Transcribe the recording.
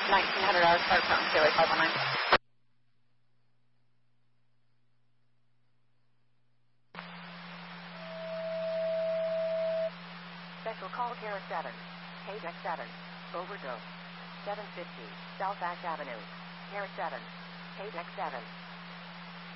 $1,900 card from KOA 519. Special call Kara 7. Page X7. Overdose. 750 South Ash Avenue. Kara 7. Page X7.